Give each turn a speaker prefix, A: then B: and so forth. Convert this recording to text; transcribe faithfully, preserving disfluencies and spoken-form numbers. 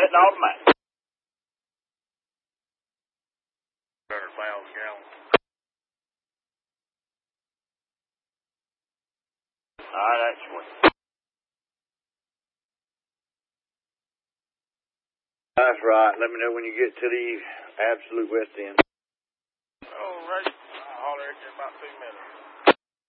A: setting automatic.
B: Hundred thousand gallons.
A: All right, that's sweet. That's right. Let me know when you get to the absolute west end.